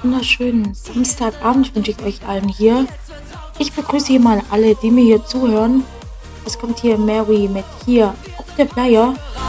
wunderschönen Samstagabend wünsche ich euch allen hier. Ich begrüße hier mal alle, die mir hier zuhören. Es kommt hier Mary mit hier auf der Flyer.